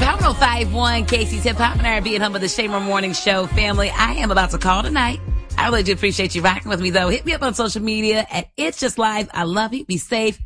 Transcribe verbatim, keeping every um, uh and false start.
Power oh five one, Casey's Hip Hop and R and B and Home of the Shamer Morning Show family. I am about to call tonight. I really do appreciate you rocking with me, though. Hit me up on social media at It's Just Live. I love you. Be safe.